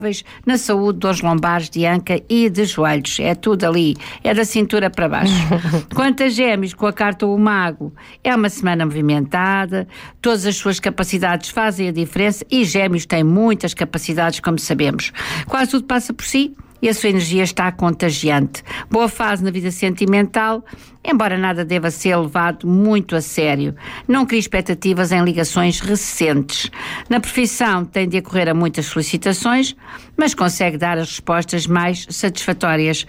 na saúde dos lombares, de anca e de joelhos. É tudo ali, é da cintura para baixo. Quanto a Gêmeos, com a carta O Mago, é uma semana movimentada, todas as suas capacidades fazem a diferença e Gêmeos tem muitas capacidades, como sabemos. Quase tudo passa por si e a sua energia está contagiante. Boa fase na vida sentimental, embora nada deva ser levado muito a sério. Não crie expectativas em ligações recentes. Na profissão tem de acorrer a muitas solicitações, mas consegue dar as respostas mais satisfatórias.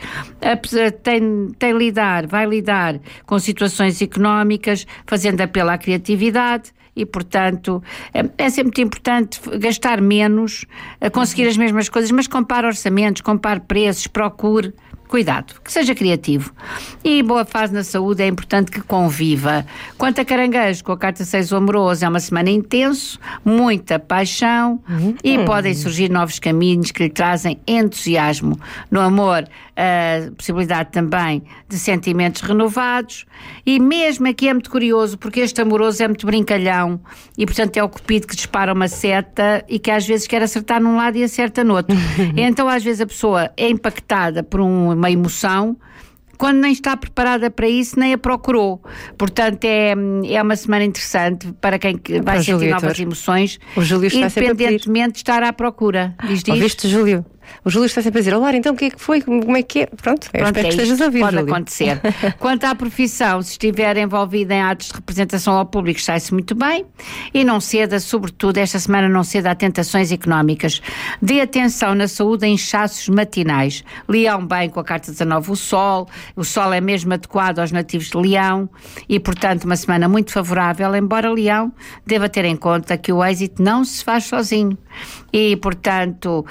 Vai lidar com situações económicas, fazendo apelo à criatividade, e, portanto, é sempre muito importante gastar menos, conseguir as mesmas coisas, mas compare orçamentos, compare preços, procure. Cuidado, que seja criativo. E boa fase na saúde, é importante que conviva. Quanto a Caranguejo, com a carta 6 o amoroso, é uma semana intenso, muita paixão e podem surgir novos caminhos que lhe trazem entusiasmo. No amor, a possibilidade também de sentimentos renovados e mesmo aqui é muito curioso porque este amoroso é muito brincalhão e, portanto, é o cupido que dispara uma seta e que às vezes quer acertar num lado e acerta no outro. Então, às vezes, a pessoa é impactada por uma emoção quando nem está preparada para isso, nem a procurou. Portanto, é uma semana interessante para quem vai sentir novas emoções, o Júlio está independentemente de estar à procura. Ouviste, Júlio? O Júlio está sempre a dizer: olá, então o que é que foi? Como é que é? Pronto, eu espero que estejas a ouvir, pode Júlio. Acontecer. Quanto à profissão, se estiver envolvida em atos de representação ao público, sai-se muito bem e não ceda, sobretudo, esta semana não ceda a tentações económicas. Dê atenção na saúde a inchaços matinais. Leão bem com a carta 19, o Sol é mesmo adequado aos nativos de Leão e, portanto, uma semana muito favorável, embora Leão deva ter em conta que o êxito não se faz sozinho e, portanto,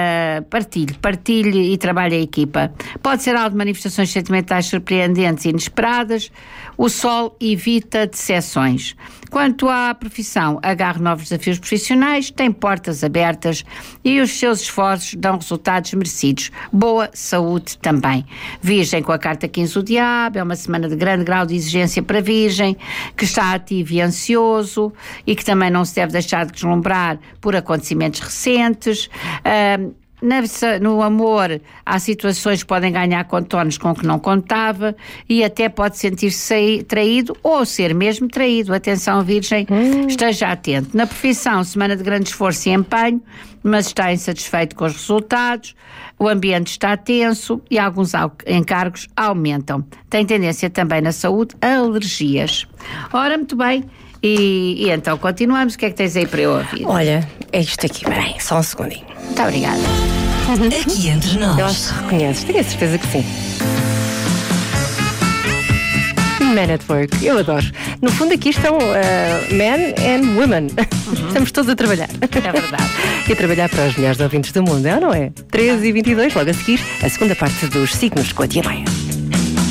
partilhe e trabalhe a equipa. Pode ser alvo de manifestações sentimentais surpreendentes e inesperadas. O Sol evita decepções. Quanto à profissão, agarre novos desafios profissionais, tem portas abertas e os seus esforços dão resultados merecidos. Boa saúde também. Virgem, com a carta 15 o Diabo, é uma semana de grande grau de exigência para Virgem, que está ativo e ansioso e que também não se deve deixar de deslumbrar por acontecimentos recentes. No amor, há situações que podem ganhar contornos com que não contava e até pode sentir-se traído ou ser mesmo traído. Atenção, Virgem, esteja atento. Na profissão, semana de grande esforço e empenho, mas está insatisfeito com os resultados, o ambiente está tenso e alguns encargos aumentam. Tem tendência também na saúde a alergias. Ora, muito bem. E então continuamos. O que é que tens aí para eu ouvir? Olha, é isto aqui, peraí, só um segundinho. Muito obrigada. Aqui entre nós. Eu acho que reconheces, tenho a certeza que sim. Men at Work, eu adoro. No fundo aqui estão men and women. Estamos todos a trabalhar. É verdade. E a trabalhar para os melhores ouvintes do mundo, não é? 13h22, logo a seguir, a segunda parte dos signos com a Tia Maia.